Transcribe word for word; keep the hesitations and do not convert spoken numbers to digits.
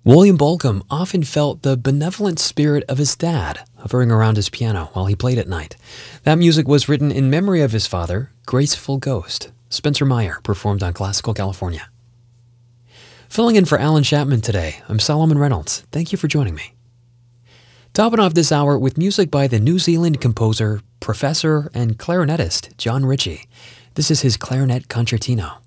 William Bolcom often felt the benevolent spirit of his dad hovering around his piano while he played at night. That music was written in memory of his father, Graceful Ghost. Spencer Meyer performed on Classical California. Filling in for Alan Chapman today, I'm Solomon Reynolds. Thank you for joining me. Topping off this hour with music by the New Zealand composer, professor, and clarinetist John Ritchie. This is his Clarinet Concertino.